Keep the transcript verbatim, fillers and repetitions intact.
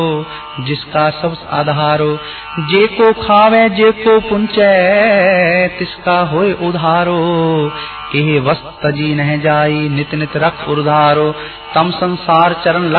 जिसका सब आधारो। जे को खावे जे को पुंचै तिसका होय उधारो। एह वस्त तजी नह जाई नित नित रख उधारो। तम संसार चरण